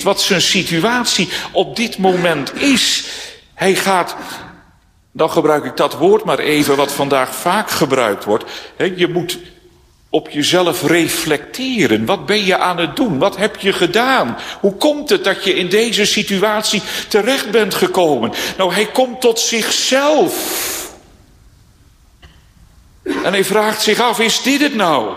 heeft, wat zijn situatie op dit moment is. Hij gaat, dan gebruik ik dat woord maar even wat vandaag vaak gebruikt wordt. Je moet op jezelf reflecteren. Wat ben je aan het doen? Wat heb je gedaan? Hoe komt het dat je in deze situatie terecht bent gekomen? Nou, hij komt tot zichzelf. En hij vraagt zich af, is dit het nou?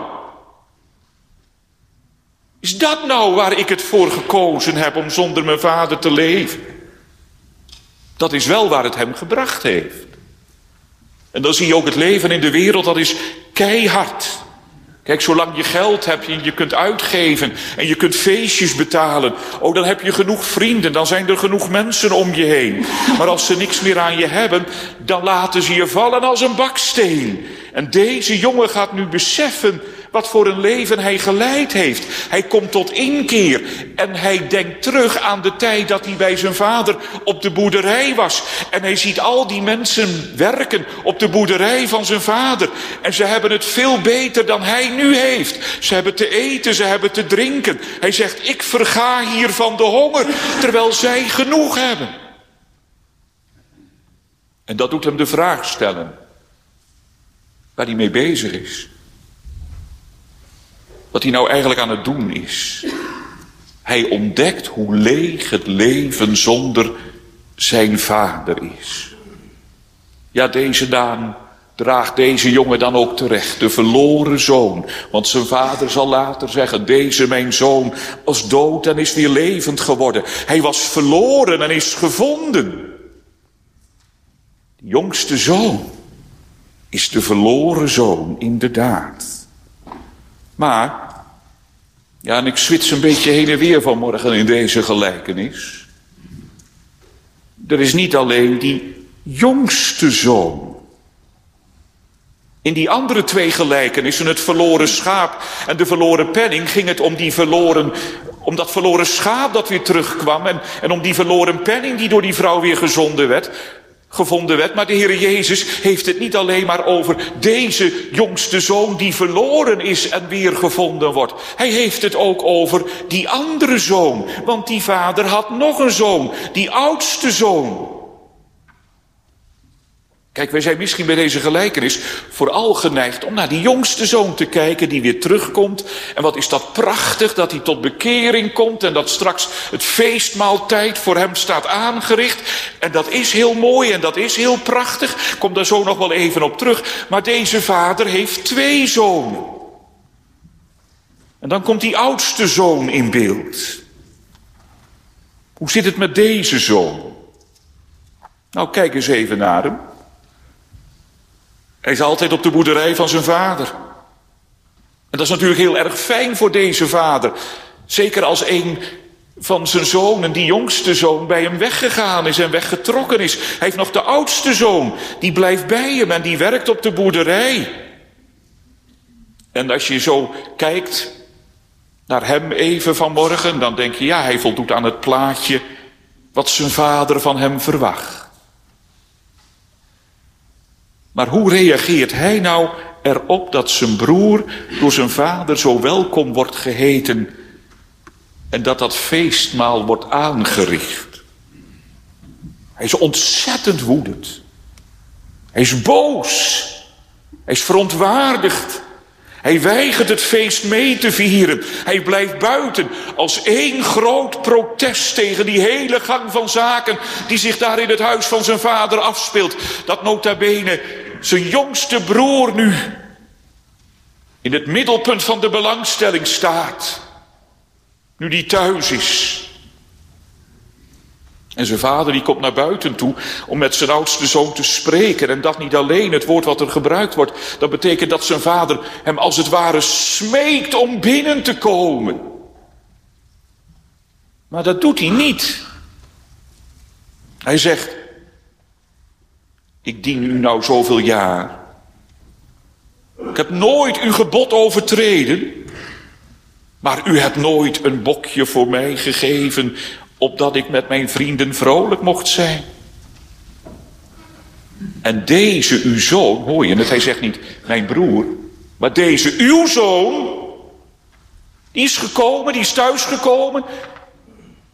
Is dat nou waar ik het voor gekozen heb om zonder mijn vader te leven? Dat is wel waar het hem gebracht heeft. En dan zie je ook het leven in de wereld, dat is keihard. Kijk, zolang je geld hebt en je kunt uitgeven en je kunt feestjes betalen, dan heb je genoeg vrienden, dan zijn er genoeg mensen om je heen. Maar als ze niks meer aan je hebben, dan laten ze je vallen als een baksteen. En deze jongen gaat nu beseffen wat voor een leven hij geleid heeft. Hij komt tot inkeer en hij denkt terug aan de tijd dat hij bij zijn vader op de boerderij was. En hij ziet al die mensen werken op de boerderij van zijn vader. En ze hebben het veel beter dan hij nu heeft. Ze hebben te eten, ze hebben te drinken. Hij zegt, ik verga hier van de honger, terwijl zij genoeg hebben. En dat doet hem de vraag stellen waar hij mee bezig is. Wat hij nou eigenlijk aan het doen is. Hij ontdekt hoe leeg het leven zonder zijn vader is. Ja, deze naam draagt deze jongen dan ook terecht. De verloren zoon. Want zijn vader zal later zeggen, deze mijn zoon was dood en is weer levend geworden. Hij was verloren en is gevonden. De jongste zoon is de verloren zoon, inderdaad. Maar, ja, en ik switch een beetje heen en weer vanmorgen in deze gelijkenis. Er is niet alleen die jongste zoon. In die andere twee gelijkenissen, het verloren schaap en de verloren penning, ging het om dat verloren schaap dat weer terugkwam en om die verloren penning die door die vrouw weer gevonden werd. Maar de Heer Jezus heeft het niet alleen maar over deze jongste zoon die verloren is en weer gevonden wordt. Hij heeft het ook over die andere zoon. Want die vader had nog een zoon, die oudste zoon. Kijk, wij zijn misschien bij deze gelijkenis vooral geneigd om naar die jongste zoon te kijken die weer terugkomt. En wat is dat prachtig dat hij tot bekering komt en dat straks het feestmaaltijd voor hem staat aangericht. En dat is heel mooi en dat is heel prachtig. Ik kom daar zo nog wel even op terug. Maar deze vader heeft twee zonen. En dan komt die oudste zoon in beeld. Hoe zit het met deze zoon? Nou, kijk eens even naar hem. Hij is altijd op de boerderij van zijn vader. En dat is natuurlijk heel erg fijn voor deze vader. Zeker als een van zijn zonen, die jongste zoon, bij hem weggegaan is en weggetrokken is. Hij heeft nog de oudste zoon, die blijft bij hem en die werkt op de boerderij. En als je zo kijkt naar hem even vanmorgen, dan denk je, ja, hij voldoet aan het plaatje wat zijn vader van hem verwacht. Maar hoe reageert hij nou erop dat zijn broer door zijn vader zo welkom wordt geheten en dat dat feestmaal wordt aangericht? Hij is ontzettend woedend. Hij is boos. Hij is verontwaardigd. Hij weigert het feest mee te vieren. Hij blijft buiten als één groot protest tegen die hele gang van zaken die zich daar in het huis van zijn vader afspeelt. Dat nota bene zijn jongste broer nu in het middelpunt van de belangstelling staat. Nu die thuis is. En zijn vader die komt naar buiten toe om met zijn oudste zoon te spreken. En dat niet alleen, het woord wat er gebruikt wordt. Dat betekent dat zijn vader hem als het ware smeekt om binnen te komen. Maar dat doet hij niet. Hij zegt, ik dien u nou zoveel jaar. Ik heb nooit uw gebod overtreden. Maar u hebt nooit een bokje voor mij gegeven, opdat ik met mijn vrienden vrolijk mocht zijn. En deze uw zoon, hoor je het, hij zegt niet mijn broer, maar deze uw zoon, die is gekomen, die is thuisgekomen